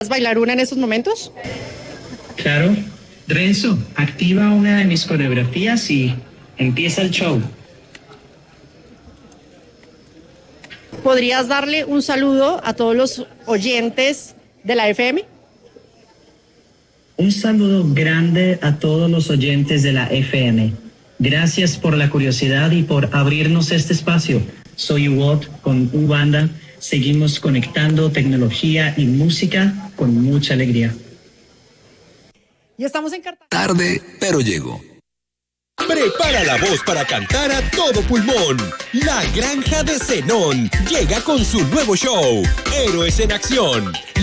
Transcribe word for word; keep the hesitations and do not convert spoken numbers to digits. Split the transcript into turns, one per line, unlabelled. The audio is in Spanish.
bailar una en estos momentos?
Claro. Renzo, activa una de mis coreografías y empieza el show.
¿Podrías darle un saludo a todos los oyentes de la F M?
Un saludo grande a todos los oyentes de la F M. Gracias por la curiosidad y por abrirnos este espacio. Soy Uwot con U-Banda. Seguimos conectando tecnología y música con mucha alegría.
Y estamos en Cartagena.
Tarde, pero llego.
Prepara la voz para cantar a todo pulmón. La Granja de Zenón llega con su nuevo show, Héroes en Acción.